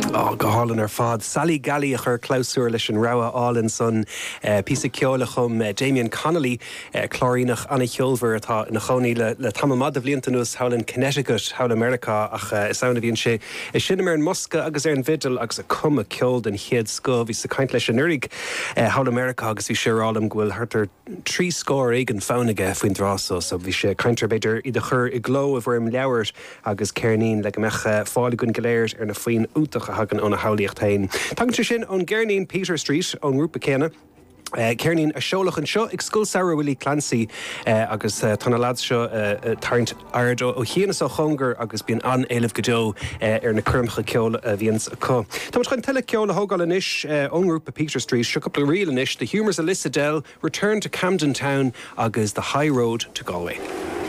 Goálan ar fád. Sally Galley a chur clásúir leis an rogha álann son písa ceola chum Damien Connolly chlárínach Anna Cheolver atá na choní le tamamad a bbliantanús howlin Connecticut, Howl America ach is saona bhíonn sé is sinna mar an Mosca agus ar an vidal agus a cuma ceol den chiad sco bhí sa caint leis an urig Howl America agus bhí sérálam ghfuil hartar 3 scór ag an fánaige faoin drásó so bhí sé caintear beidir iad a chur i gló a bhfuir leabhar agus ceirnín le go meach fála gon goléir ar na faoin útach a hagan ón a howlaíocht tain. Táingte sin ón Gernín Peter Street ón grúpa céna. Ceirnín a seolach an seo ag scúl Sarah Willie Clancy agus tána lad seo tarint aird ó chéanas ó chungar agus bíon an éileh go deo ar na curmcha ceola a bhíons acu. Tá mar chuin teile ceola thógáil inis ón grúpa Peter Street seo couple rial inis, The Humours of Lissadell, Return to Camden Town agus The High Road to Galway.